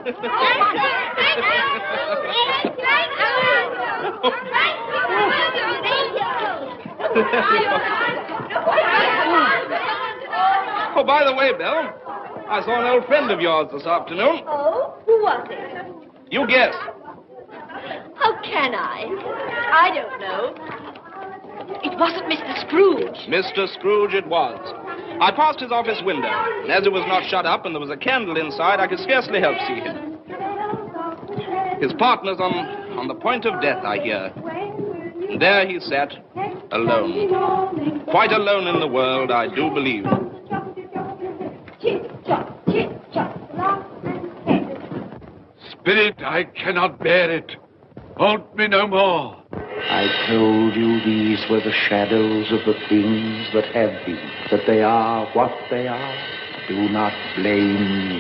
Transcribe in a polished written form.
Oh, by the way, Bill, I saw an old friend of yours this afternoon. Oh? Who was it? You guess. How can I? I don't know. It wasn't Mr. Scrooge. Mr. Scrooge it was. I passed his office window, and as it was not shut up and there was a candle inside, I could scarcely help see him. His partner's on the point of death, I hear. And there he sat, alone. Quite alone in the world, I do believe. Spirit, I cannot bear it. Haunt me no more. I told you these were the shadows of the things that have been, that they are what they are. Do not blame me.